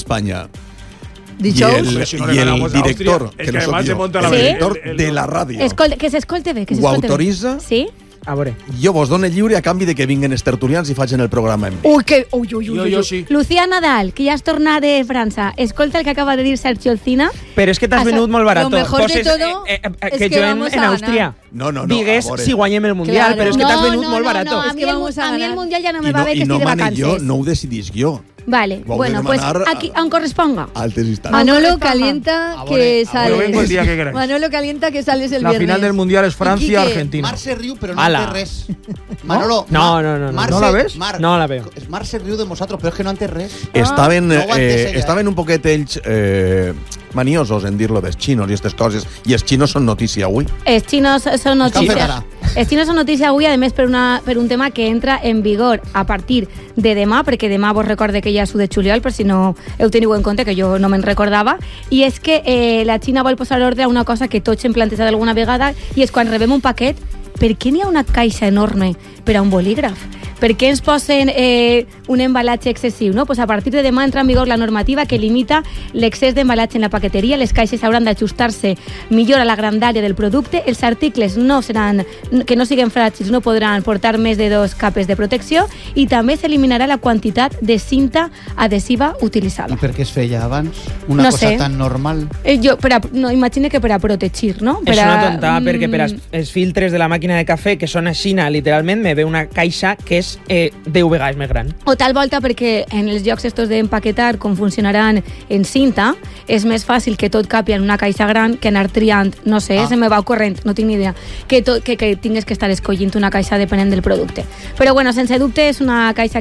España. Dijous? Y el director, que no soy yo, el director de la ràdio, que s'escolte bé, ho autoritza. Sí? A veure. Jo vos dono lliure a canvi de que vinguen els tertulians i facin el programa amb mi. Ui. Jo sí. Lucía Nadal, que ja has tornat de França, escolta el que acaba de dir Sergio Alcina. Però és que t'has venut molt barat. Lo mejor de todo que jo en Àustria digués si guanyem el Mundial, però és que t'has venut molt barat. No, a mi el Mundial ja no me va bé que estic de vacances. Jo, no ho decidís jo. Vale, bueno, pues aquí on corresponga. Altes instants. Manolo calienta que sales. vengo el día que queráis. Manolo calienta que sales el La viernes. final del Mundial es Francia-Argentina. Mar se riu, però no té res. Manolo. No. ¿No la ves? No la veo. Mar se riu de vosaltres, però és que no en té res. Estaven un poquet ells maniosos en dir-lo dels xinos i aquestes coses, i els xinos són notícia avui. Els xinos són notícia. Els xinos són notícia avui, a més, per un tema que entra en vigor a partir de demà, perquè demà vos recorde que ja és 1 de juliol, per si no heu teniu en compte, que jo no me'n recordava, i és que la Xina vol posar ordre a una cosa que tots hem plantejat alguna vegada, i és quan rebem un paquet, per què n'hi ha una caixa enorme per a un bolígraf? Per què ens posen un embalatge excessiu? No? Pues a partir de demà entra en vigor la normativa que limita l'excés d'embalatge en la paqueteria. Les caixes hauran d'ajustar-se millor a la grandària del producte. Els articles que no siguin fràgils no podran portar més de 2 capes de protecció, i també s'eliminarà la quantitat de cinta adhesiva utilitzada. I per què es feia abans? Una cosa tan normal? Imagino que per a protegir, no? És una tontada, perquè per als filtres de la màquina de cafè, que són a Xina, literalment, me ve una caixa que és 10 vegades més gran. O tal volta perquè en els llocs estos d'empaquetar, com funcionaran en cinta, és més fàcil que tot capi en una caixa gran que anar triant, no sé, se me va ocorrent, no tinc ni idea, que tingues que estar escollint una caixa depenent del producte. Però bueno, sense dubte és una caixa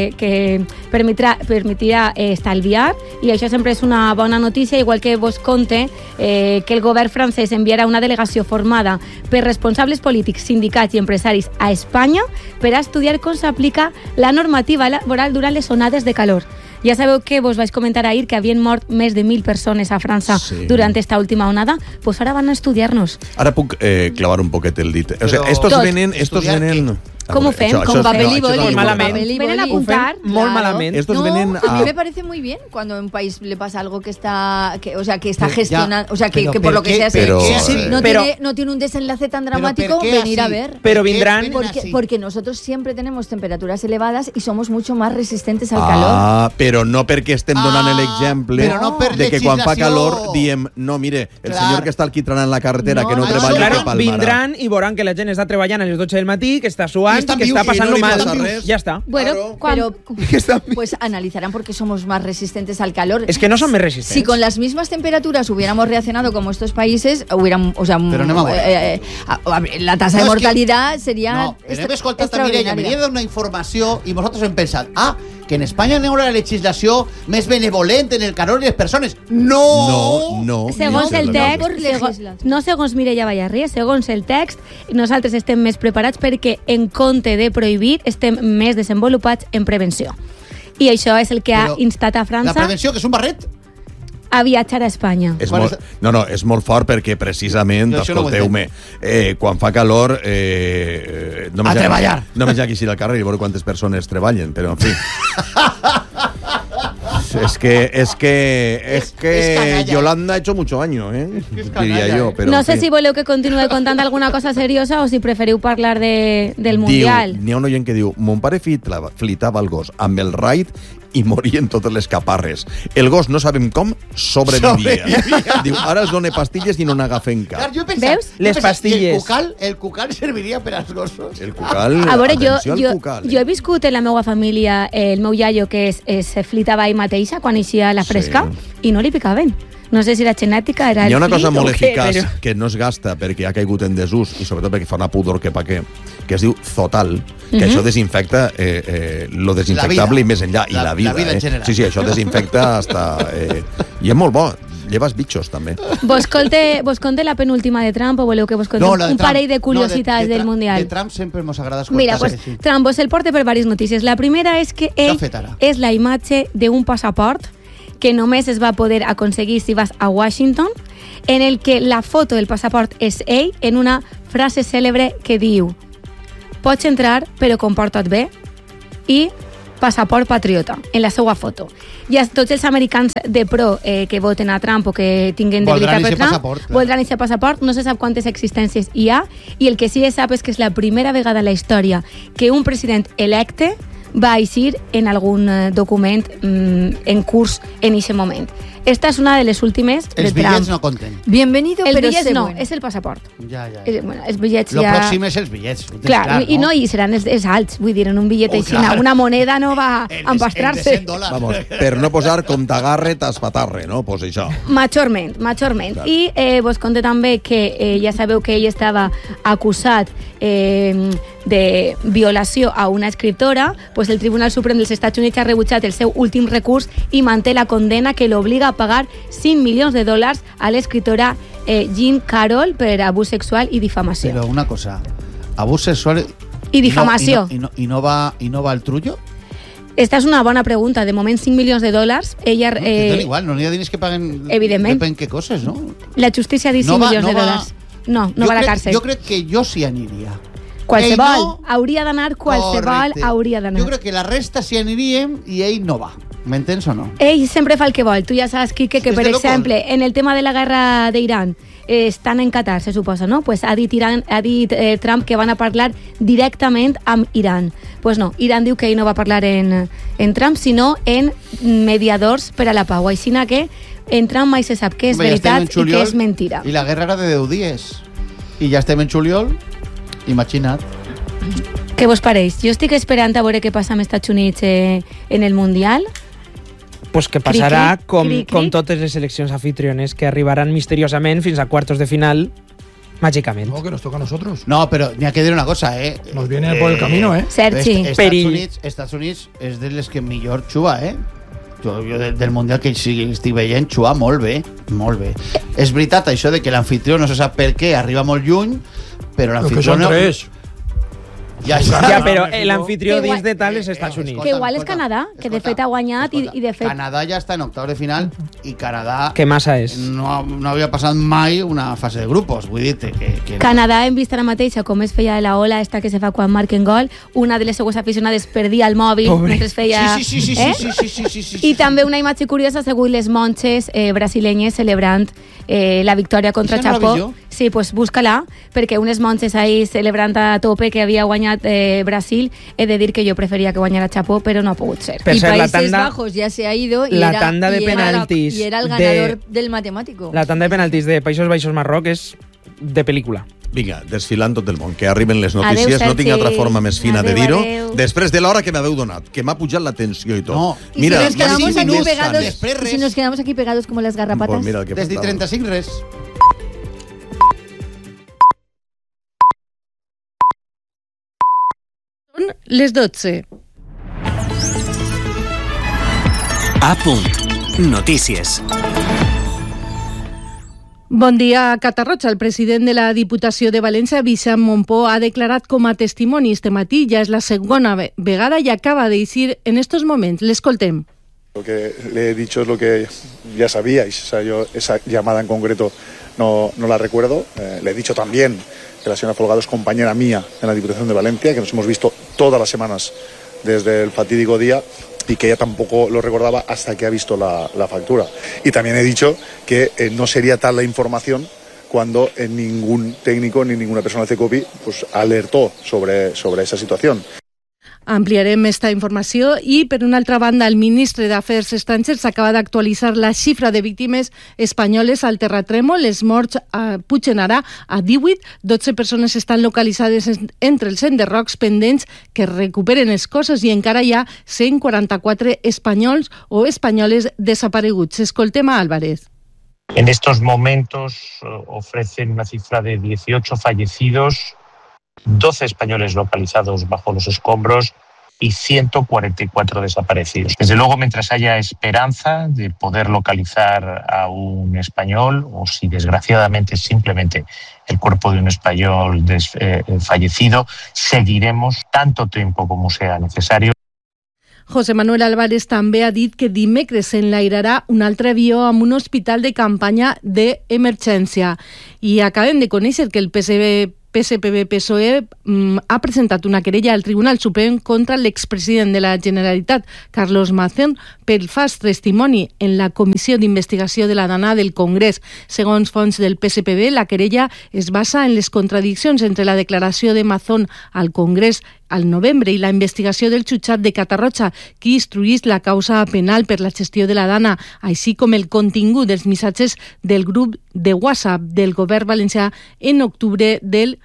que permetirà estalviar, i això sempre és una bona notícia, igual que vos conte que el govern francès enviarà una delegació formada per responsables polítics, sindicats i empresaris a Espanya per a estudiar com s'aplica la normativa laboral durant les onades de calor. Ja sabeu que vos vaig comentar ahir que havien mort més de 1.000 persones a França durant esta última onada, pues ara van a estudiar-nos. Ara puc clavar un poquet el dit. O sea, estos venen... Com ho fem? Con papel y boli. Venen a apuntar. Molt malament. Estos venen a mí me parece muy bien cuando a un país le pasa algo que está gestionando, o sea, que por lo que sea no tiene un desenlace tan dramático, venir a ver. Pero vendrán porque nosotros siempre tenemos temperaturas elevadas y somos mucho más resistentes al calor. Però no perquè estem donant l'exemple de que quan fa calor diem, no, mire, el senyor que està alquitranant la carretera, que no treballa, que palmarà. Vindran i veuran que la gent està treballant a les 12 del matí, que està suant, que está pasando mal. Ya está. Bueno, pues analizarán por qué somos más resistentes al calor. Es que no son más resistentes. Si con las mismas temperaturas hubiéramos reaccionado como estos países, la tasa de mortalidad sería extraordinaria. Mireia dona una informació i vosaltres hem pensat, que en Espanya no hi haurà la legislació més benevolent en el calor de les persones. No. Segons el text, no segons Mireia Vallarria, segons el text, nosaltres estem més preparats perquè en compte de prohibir estem més desenvolupats en prevenció. I això és el que ha instat a França... La prevenció, que és un barret? A viatjar a Espanya. És molt fort perquè precisament, escolteu-me, quan fa calor... a treballar! Només hi ha que eixir al carrer i veure quantes persones treballen, però en fi... Es que Yolanda ha hecho mucho daño, diría yo. Pero no sé si voleu que continue contant alguna cosa seriosa o si preferiu parlar del Mundial. N'hi ha un oient que diu, mon pare flitava el gos amb el raid i morien totes les caparres. El gos, no sabem com, sobrevivia. Diu, ara es dona pastilles i no n'agafen cap. Veus? Les pastilles. El cucal serviria per als gossos. El cucal, a veure, cucal. Jo he viscut en la meva família el meu iaio que es flitava ell mateixa quan eixia la fresca i no li picaven. No sé si era genètica, era el flit. Hi ha una cosa molt eficaç que no es gasta perquè ha caigut en desús i sobretot perquè fa una pudor que pa què, que es diu Zotal, que això desinfecta lo desinfectable i més enllà, i la vida en general. Sí, això desinfecta hasta... I és molt bo. Llevas bichos, també. Vos conte la penúltima de Trump o voleu que vos conte un parell de curiositats del Mundial? De Trump sempre ens agrada escoltar. Mira, pues Trump vos el porta per diverses notícies. La primera és que ell és la imatge d'un passaport que només es va poder aconseguir si vas a Washington, en el que la foto del passaport és ell en una frase cèlebre que diu: pots entrar, però comporta't bé, i passaport patriota en la seva foto. I tots els americans de pro que voten a Trump o que tinguen debilitat per Trump voldran aquest passaport. No se sap quantes existències hi ha, i el que sí es sap és que és la primera vegada en la història que un president electe va eixir en algun document en curs en aquest moment. Esta es una de les últimes de Trump. Els bitllets no compten. Bienvenido, els però bitllets no, bueno. És el passaport. Ja. Els bitllets Lo ja... pròxim és els bitllets. Clar, i no, i seran els alts. Vull dir, en un bitllet així, una moneda no va a empastrar-se. Vamos, per no posar comptagarre taspatarre, no? Pues això. Majorment. Clar. I vos conté també que ja sabeu que ell estava acusat de violació a una escriptora, pues el Tribunal Suprem dels Estats Units ha rebutjat el seu últim recurs i manté la condena que l'obliga a pagar $5 milions a l'escriptora Jean Carroll per abús sexual i difamació. Però una cosa, abús sexual i difamació. I no va al trullo? Esta és una bona pregunta. De moment, $5 milions. Ella... No, igual, no hi ha diners que paguen... Evidentment. Depèn què coses, no? La justícia ha dit $5 milions. No va a la càrcel. Jo crec que jo sí aniria. Qualsevol. Hauria d'anar, qualsevol hauria d'anar. Jo crec que la resta sí aniríem i ell no va. M'entens o no? Ell sempre fa el que vol. Tu ja saps, Quique, que per exemple, en el tema de la guerra d'Iran, estan en Qatar, se suposa, no? Pues ha dit Trump que van a parlar directament amb Iran. Pues no, Iran diu que ell no va parlar en Trump, sinó en mediadors per a la pau. Així que en Trump mai se sap què és veritat i què és mentira. I la guerra era de 10 dies. I ja estem en juliol, imagina't. Què vos pareix? Jo estic esperant a veure què passa amb Estats Units en el Mundial. Pues que passarà com totes les seleccions anfitriones, que arribaran misteriosament fins a quartos de final mágicamente. No, que nos toca a nosotros. No, pero ni hay que decir una cosa, Nos viene por el camino, Sergi. Estats Units és de les que millor xua, Jo del Mundial que estic veient xua molt bé, molt bé. És veritat això de que l'anfitrió no se sap per què arriba molt lluny, però l'anfitrió no... Ja, però l'anfitrió dins de tal és Estats Units. Que igual és Canadà, que de fet ha guanyat i de fet... Canadà ja està en octavos de final i Canadà... Que massa és? No havia passat mai una fase de grupos, vull dir-te que... Canadà hem vist ara mateixa com es feia la ola esta que se fa quan marquen gol, una de les seues aficionades perdia el mòbil mentre es feia... Sí. I també una imatge curiosa ha sigut les monges brasilenyes celebrant la victòria contra Chapó. Sí, pues búscala, perquè unes monges ahí celebrant a tope que havia guanyat Brasil. He de dir que jo preferia que guanyara Chapó, però no ha pogut ser. Y Países Bajos ya se ha ido y la tanda de penaltis y era el ganador del matemático. La tanda de penaltis de Països Baixos Marroc és de pel·lícula. Vinga, desfilant tot el món, que arriben les notícies. Adeu, no tinc altra forma més fina de dir-ho. Després de l'hora que m'heu donat, que m'ha pujat la tensió i tot. No. Mira, si nos quedamos aquí pegados como las garrapatas. Pues mira el que des de 35 res. Són les 12. A punt. Notícies. Bon dia a Catarroja. El president de la Diputació de València, Vicent Montpó, ha declarat com a testimoni este matí. Ja és la segona vegada y acaba de decir en estos momentos. L'escoltem. Lo que le he dicho es lo que ya sabíais. O sea, yo esa llamada en concreto no la recuerdo. Le he dicho también que la señora Folgado es compañera mía en la Diputación de Valencia, que nos hemos visto todas las semanas desde el fatídico día y que ella tampoco lo recordaba hasta que ha visto la factura. Y también he dicho que no sería tal la información cuando ningún técnico ni ninguna persona del CECOPI pues alertó sobre esa situación. Ampliarem esta informació i, per una altra banda, el ministre d'Afers Estrangers acaba d'actualitzar la xifra de víctimes espanyoles al terratrèmol. Les morts pugen ara a 18. 12 persones estan localitzades entre els enderrocs pendents que recuperen els cossos i encara hi ha 144 espanyols o espanyoles desapareguts. Escoltem a Álvarez. En estos momentos ofrecen una cifra de 18 fallecidos, 12 españoles localizados bajo los escombros y 144 desaparecidos. Desde luego, mientras haya esperanza de poder localizar a un español, o si desgraciadamente simplemente el cuerpo de un español fallecido, seguiremos tanto tiempo como sea necesario. José Manuel Álvarez també ha dit que dimecres s'enlairarà un altre avió amb un hospital de campanya d'emergència. I acabem de conèixer que el PSPV PSPB-PSOE ha presentat una querella al Tribunal Suprem contra l'expresident de la Generalitat, Carlos Mazón, pel fals testimoni en la Comissió d'Investigació de la Dana del Congrés. Segons fonts del PSPB, la querella es basa en les contradiccions entre la declaració de Mazón al Congrés al novembre i la investigació del jutjat de Catarroja, qui instruïs la causa penal per la gestió de la Dana, així com el contingut dels missatges del grup de WhatsApp del govern valencià en octubre del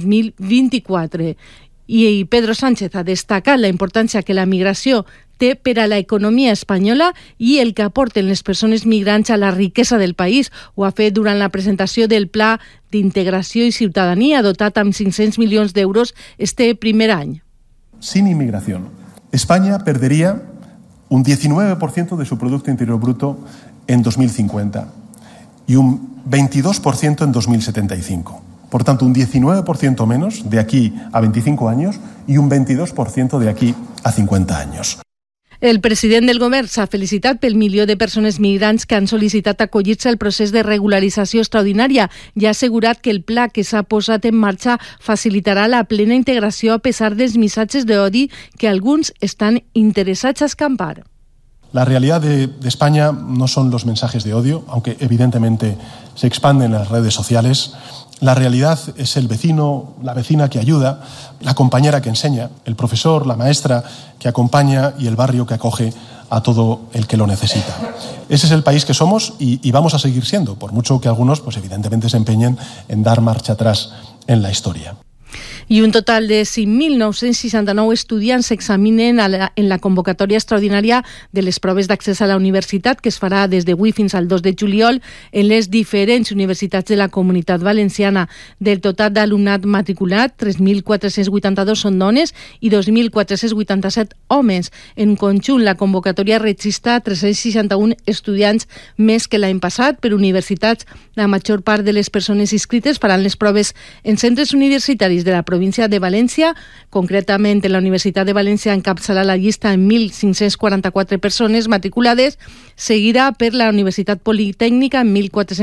2024. I Pedro Sánchez ha destacat la importància que la migració té per a l'economia espanyola i el que aporten les persones migrants a la riquesa del país. Ho ha fet durant la presentació del Pla d'Integració i Ciutadania, dotat amb 500 milions d'euros este primer any. Sin inmigración, España perdería un 19% de su Producto Interior Bruto en 2050 y un 22% en 2075. Por tanto, un 19% menos de aquí a 25 años y un 22% de aquí a 50 años. El president del govern s'ha felicitat pel milió de persones migrants que han sol·licitat acollir-se al procés de regularització extraordinària i ha assegurat que el pla que s'ha posat en marxa facilitarà la plena integració a pesar dels missatges d'odi que alguns estan interessats a escampar. La realidad de España no son los mensajes de odio, aunque evidentemente se expanden en las redes sociales. La realidad es el vecino, la vecina que ayuda, la compañera que enseña, el profesor, la maestra que acompaña y el barrio que acoge a todo el que lo necesita. Ese es el país que somos y vamos a seguir siendo, por mucho que algunos, pues evidentemente, se empeñen en dar marcha atrás en la historia. I un total de 5.969 estudiants s'examinen en la convocatòria extraordinària de les proves d'accés a la universitat que es farà des d'avui fins al 2 de juliol en les diferents universitats de la Comunitat Valenciana. Del total d'alumnat matriculat, 3.482 són dones i 2.487 homes. En conjunt, la convocatòria registra 361 estudiants més que l'any passat. Per universitats, la major part de les persones inscrites faran les proves en centres universitaris de la província de València. Concretament, la Universitat de València encapçala la llista amb 1.544 persones matriculades, seguida per la Universitat Politècnica amb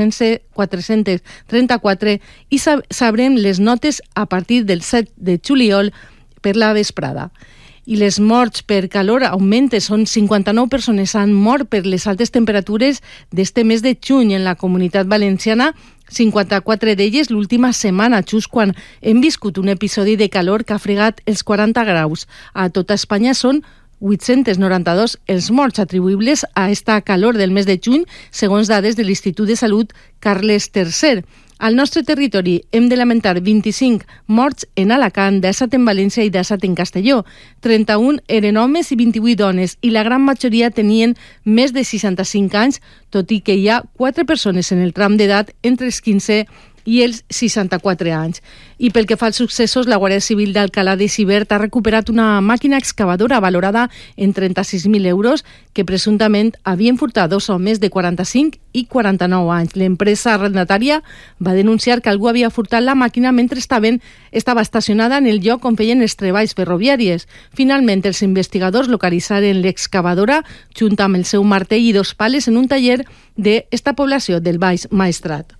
1.434 i sabrem les notes a partir del 7 de juliol per la vesprada. I les morts per calor augmenten. Són 59 persones han mort per les altes temperatures d'este mes de juny en la Comunitat Valenciana, 54 d'elles l'última setmana, just quan hem viscut un episodi de calor que ha fregat els 40 graus. A tota Espanya són 892 els morts atribuïbles a esta calor del mes de juny, segons dades de l'Institut de Salut Carles III. Al nostre territori hem de lamentar 25 morts en Alacant, 17 en València i 17 en Castelló. 31 eren homes i 28 dones i la gran majoria tenien més de 65 anys, tot i que hi ha 4 persones en el tram d'edat entre els 15 i els 64 anys. I pel que fa als successos, la Guàrdia Civil d'Alcalá de Xivert ha recuperat una màquina excavadora valorada en 36.000 euros que presumptament havien furtat 2 homes de 45 i 49 anys. L'empresa arrendatària va denunciar que algú havia furtat la màquina mentre estava estacionada en el lloc on feien els treballs ferroviaris. Finalment, els investigadors localitzaren l'excavadora junt amb el seu martell i 2 pales en un taller d'esta població del Baix Maestrat.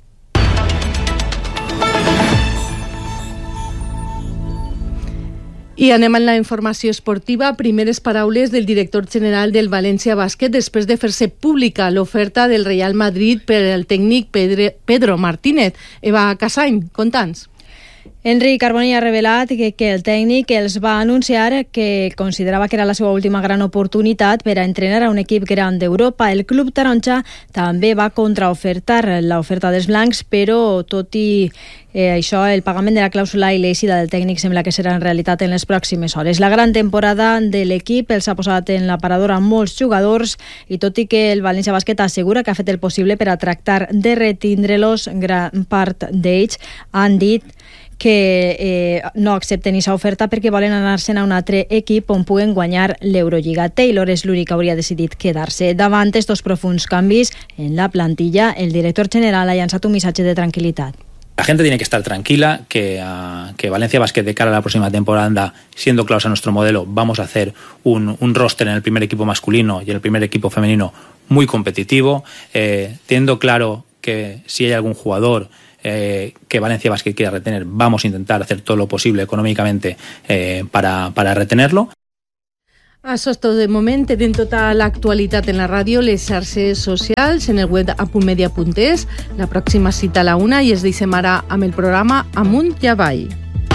I anem a la informació esportiva. Primeres paraules del director general del València Bàsquet després de fer-se pública l'oferta del Real Madrid per al tècnic Pedro Martínez. Eva Casany, conta'ns. Enric Carboni ha revelat que el tècnic els va anunciar que considerava que era la seva última gran oportunitat per a entrenar a un equip gran d'Europa. El club taronja també va contraofertar l'oferta dels blancs, però tot i això, el pagament de la clàusula i l'eixida del tècnic sembla que serà en realitat en les pròximes hores. La gran temporada de l'equip els ha posat en l'aparador a molts jugadors i tot i que el València Bàsquet assegura que ha fet el possible per a tractar de retindre-los, gran part d'ells han dit que no accepten aquesta oferta perquè volen anar-se'n a un altre equip on puguen guanyar l'Eurolliga. Taylor és l'únic que hauria decidit quedar-se. Davant estos profunds canvis en la plantilla, el director general ha llançat un missatge de tranquil·litat. La gente tiene que estar tranquila que Valencia Basket de cara a la próxima temporada, siendo claros a nuestro modelo, vamos a hacer un roster en el primer equipo masculino y en el primer equipo femenino muy competitivo, teniendo claro que si hay algún jugador que Valencia Basket quiera retener, vamos a intentar hacer todo lo posible económicamente para retenerlo. Això és tot de moment. Tenim tota l'actualitat en la ràdio, les xarxes socials, en el web apuntmedia.es. La pròxima cita a la 1 i es deixem ara amb el programa Amunt i Avall.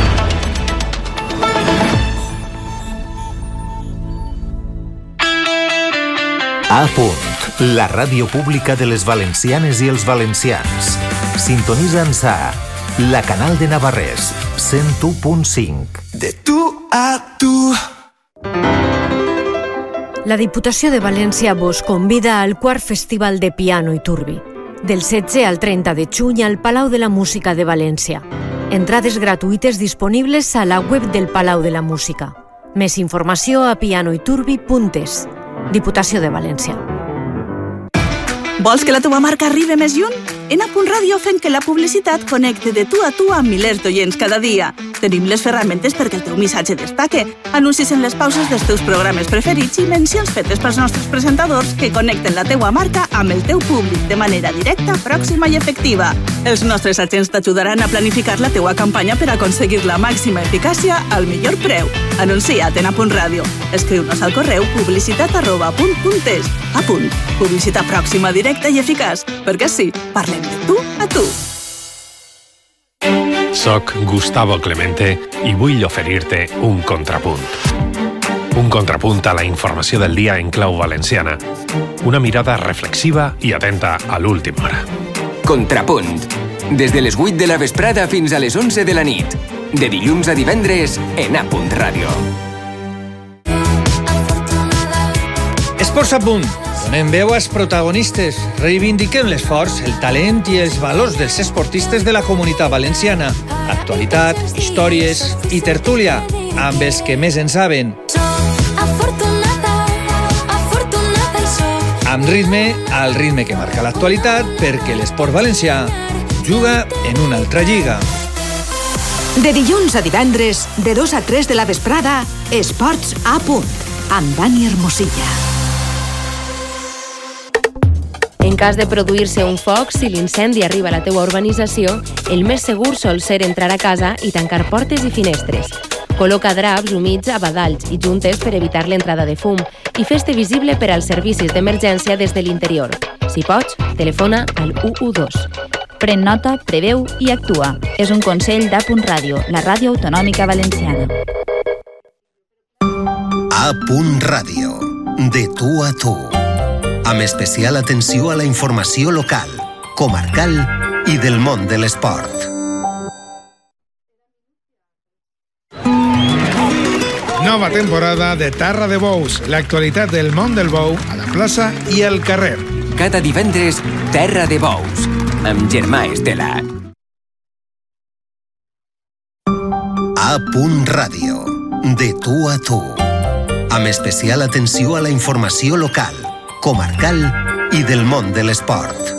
A Punt, la ràdio pública de les valencianes i els valencians. Sintonitza'ns a la Canal de Navarrés, 101.5. De tu a tu. La Diputació de València vos convida al quart Festival de Piano i Turbi, del 16 al 30 de juny al Palau de la Música de València. Entrades gratuïtes disponibles a la web del Palau de la Música. Més informació a pianoiturbi.es. Diputació de València. Vols que la teva marca arribi més lluny? En A.Radio fem que la publicitat connecti de tu a tu amb milers d'oients cada dia. Tenim les ferramentes perquè el teu missatge destaque, anuncis en les pauses dels teus programes preferits i mencions fetes pels nostres presentadors que connecten la teua marca amb el teu públic de manera directa, pròxima i efectiva. Els nostres agents t'ajudaran a planificar la teua campanya per aconseguir la màxima eficàcia al millor preu. Anuncia't en A.Radio. Escriu-nos al correu publicitat@punt.es. A Punt. Publicitat pròxima, directa i eficaç. Perquè sí, parlem de tu a tu. Soc Gustavo Clemente i vull oferir-te un contrapunt. Un contrapunt a la informació del dia en clau valenciana. Una mirada reflexiva i atenta a l'última hora. Contrapunt. Des de les 8 de la vesprada fins a les 11 de la nit. De dilluns a divendres en A.Radio. Esports a punt. Donem veu als protagonistes. Reivindiquem l'esforç, el talent i els valors dels esportistes de la comunitat valenciana. Actualitat, històries i tertúlia amb els que més en saben. Amb ritme, al ritme que marca l'actualitat, perquè l'esport valencià juga en una altra lliga. De dilluns a divendres, de 2 a 3 de la vesprada, Esports a Punt, amb Dani Hermosilla. En cas de produir-se un foc, si l'incendi arriba a la teua urbanització, el més segur sol ser entrar a casa i tancar portes i finestres. Col·loca draps humits a badalls i juntes per evitar l'entrada de fum i fes-te visible per als servicis d'emergència des de l'interior. Si pots, telefona al 112. Pren nota, preveu i actua. És un consell d'A.Radio, la ràdio autonòmica valenciana. A.Radio, de tu a tu. Amb especial atenció a la informació local, comarcal i del món de l'esport. Nova temporada de Terra de Bous, l'actualitat del món del bou a la plaça i al carrer. Cada divendres, Terra de Bous, amb Germà Estela. A.Radio, de tu a tu. Amb especial atenció a la informació local, comarcal i del món de l'esport.